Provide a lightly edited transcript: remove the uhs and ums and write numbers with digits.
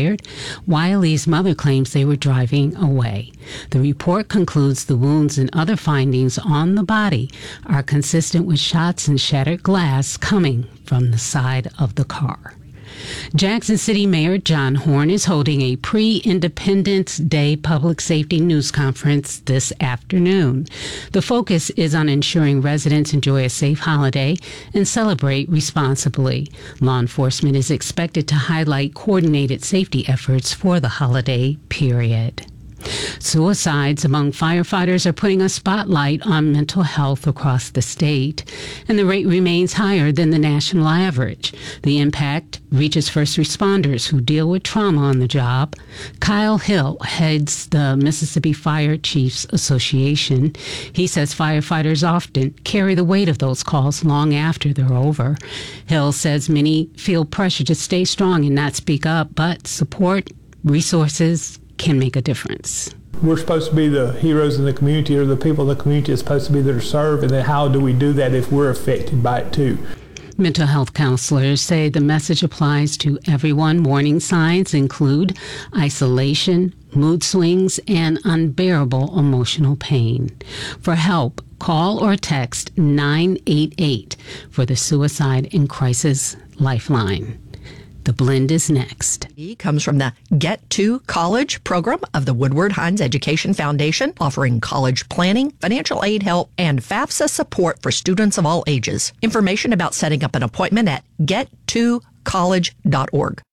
fired. Wiley's mother claims they were driving away. The report concludes the wounds and other findings on the body are consistent with shots and shattered glass coming from the side of the car. Jackson City Mayor John Horn is holding a pre-Independence Day public safety news conference this afternoon. The focus is on ensuring residents enjoy a safe holiday and celebrate responsibly. Law enforcement is expected to highlight coordinated safety efforts for the holiday period. Suicides among firefighters are putting a spotlight on mental health across the state, and the rate remains higher than the national average. The impact reaches first responders who deal with trauma on the job. Kyle Hill heads the Mississippi Fire Chiefs Association. He says firefighters often carry the weight of those calls long after they're over. Hill says many feel pressure to stay strong and not speak up, but support, resources can make a difference. We're supposed to be the heroes in the community, or the people in the community is supposed to be there to serve, and then how do we do that if we're affected by it too? Mental health counselors say the message applies to everyone. Warning signs include isolation, mood swings, and unbearable emotional pain. For help, call or text 988 for the Suicide and Crisis Lifeline. The Blend is next. He comes from the Get to College program of the Woodward Hines Education Foundation, offering college planning, financial aid help, and FAFSA support for students of all ages. Information about setting up an appointment at gettocollege.org.